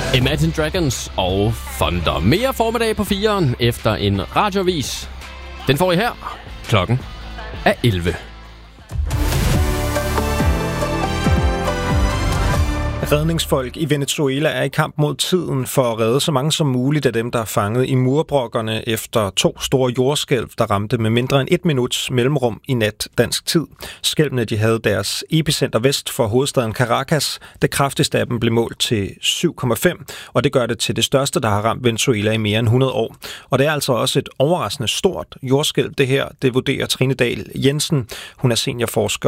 Imagine Dragons og Thunder. Mere formiddag på 4'eren efter en radioavis. Den får I her. Klokken er 11. Redningsfolk i Venezuela er i kamp mod tiden for at redde så mange som muligt af dem, der er fanget i murbrokkerne efter 2 store jordskælv, der ramte med mindre end 1 minuts mellemrum i nat dansk tid. Skælvene de havde deres epicenter vest for hovedstaden Caracas. Det kraftigste af dem blev målt til 7,5, og det gør det til det største, der har ramt Venezuela i mere end 100 år. Og det er altså også et overraskende stort jordskælv, det her. Det vurderer Trine Dahl Jensen. Hun er seniorforsker